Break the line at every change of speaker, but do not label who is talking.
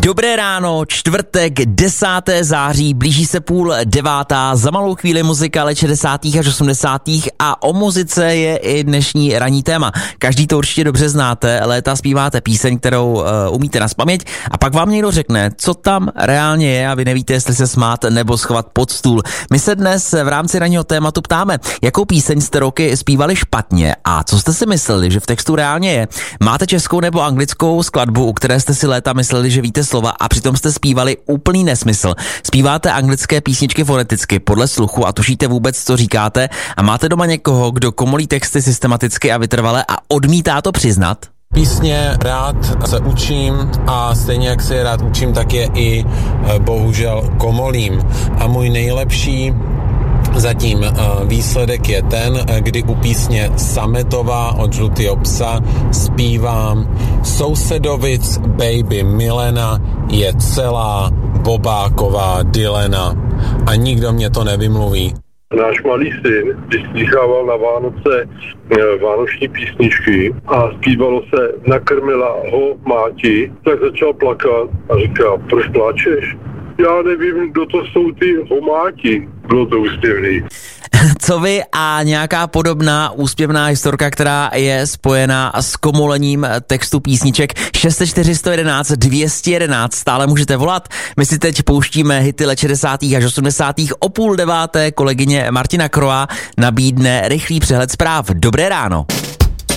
Dobré ráno, čtvrtek, 10. září, blíží se 8:30, za malou chvíli muzika let 60. až 80. a o muzice je i dnešní ranní téma. Každý to určitě dobře znáte, léta zpíváte píseň, kterou umíte nazpaměť a pak vám někdo řekne, co tam reálně je a vy nevíte, jestli se smát nebo schovat pod stůl. My se dnes v rámci ranního tématu ptáme, jakou píseň jste roky zpívali špatně a co jste si mysleli, že v textu reálně je. Máte českou nebo anglickou skladbu, u které jste si léta mysleli, že víte slova a přitom jste zpívali úplný nesmysl. Zpíváte anglické písničky foneticky podle sluchu a tušíte vůbec, co říkáte a máte doma někoho, kdo komolí texty systematicky a vytrvale a odmítá to přiznat?
Písně rád se učím a stejně jak se rád učím, tak je i bohužel komolím. A můj nejlepší zatím výsledek je ten, kdy u písně Sametová od Žlutýho psa zpívám Sousedovic baby Milena je celá bobáková Dylena a nikdo mě to nevymluví.
Náš malý syn, když slychával na Vánoce vánoční písničky a zpívalo se Nakrmila ho máti, tak začal plakat a říká, proč pláčeš? Já nevím, kdo to jsou ty homáti. Bylo to úsměvný.
Co vy a nějaká podobná úspěvná historka, která je spojená s komolením textu písniček 604 111 211, stále můžete volat. My si teď pouštíme hity let 60. až 80. o 8:30. Kolegyně Martina Kroa nabídne rychlý přehled zpráv. Dobré ráno.